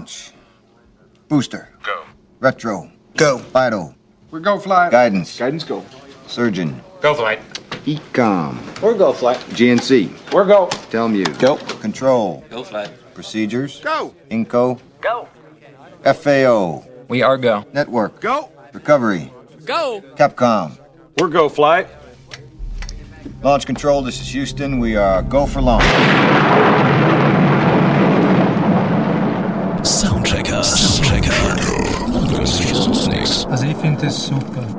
Launch. Booster. Go. Retro. Go. Vital. We're go flight. Guidance. Guidance go. Surgeon. Go flight. Ecom. We're go flight. GNC. We're go. Telmute. Go. Control. Go flight. Procedures. Go. Inco. Go. FAO. We are go. Network. Go. Recovery. Go. Capcom. We're go flight. Launch control, this is Houston. We are go for launch. Soundchecker. Also ich finde es super.